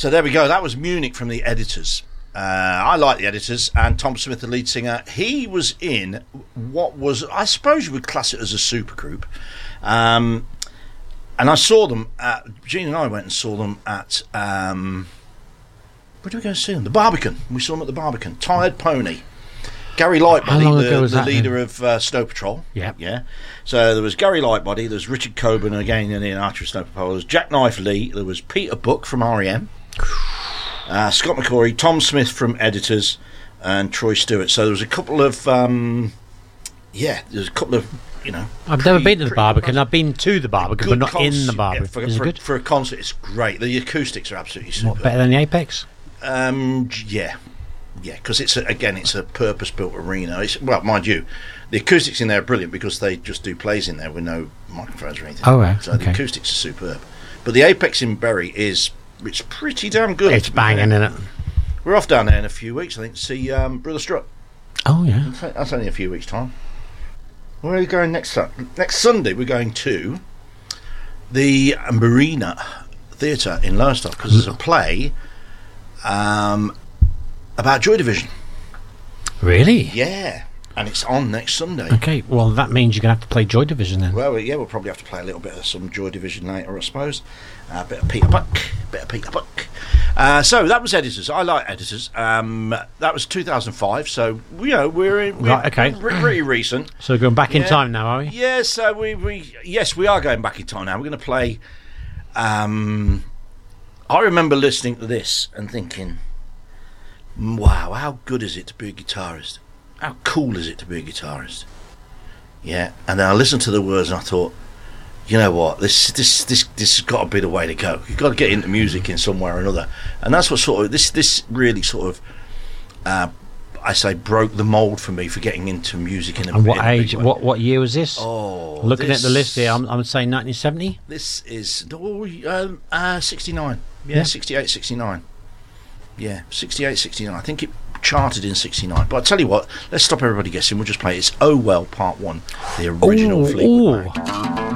So there we go. That was Munich from the Editors. I like the Editors, and Tom Smith, the lead singer, he was in what was, I suppose you would class it as a supergroup. And I saw them Gene and I went and saw them at where did we go and see them? The Barbican. We saw them at the Barbican. Tired Pony. Gary Lightbody, the leader of Snow Patrol. Yeah. So there was Gary Lightbody, there was Richard Coburn, again in the Archer of Snow Patrol, there was Jack Knife Lee, there was Peter Buck from R.E.M., Scott McCaughey, Tom Smith from Editors, and Troy Stewart. So there was a couple of I've never been to the Barbican. I've been to the Barbican, but not in the Barbican. Is it good? For a concert, it's great. The acoustics are absolutely super. What, better than the Apex? Yeah, because it's a purpose-built arena. Mind you, the acoustics in there are brilliant because they just do plays in there with no microphones or anything. Oh, right. So the acoustics are superb. But the Apex in Bury it's pretty damn good. It's banging, isn't it? We're off down there in a few weeks, I think, to see Brother Strut. Oh, yeah. That's only a few weeks' time. Where are we going next Sunday? We're going to the Marina Theatre in Lowestoft because there's a play about Joy Division. Really? Yeah. And it's on next Sunday. Okay, well, that means you're going to have to play Joy Division then. Well, yeah, we'll probably have to play a little bit of some Joy Division later, I suppose. A bit of Peter Buck. So that was Editors. I like Editors. That was 2005, so, we're pretty recent. So we're going back in time now, are we? Yeah, so we are going back in time now. We're going to play... I remember listening to this and thinking, wow, how good is it to be a guitarist? How cool is it to be a guitarist? Yeah, and then I listened to the words and I thought, you know what, this has got to be the way to go. You've got to get into music in some way or another, and that's what sort of this really sort of I say broke the mould for me for getting into music in a. And what age? What year was this? Oh, looking at the list here, I'm saying 1970. This is 69. Yeah, 68, 69. Yeah, 68, 69. I think it charted in 69. But I'll tell you what, let's stop everybody guessing. We'll just play it. It's Oh Well Part 1, the original Fleetwood Mac.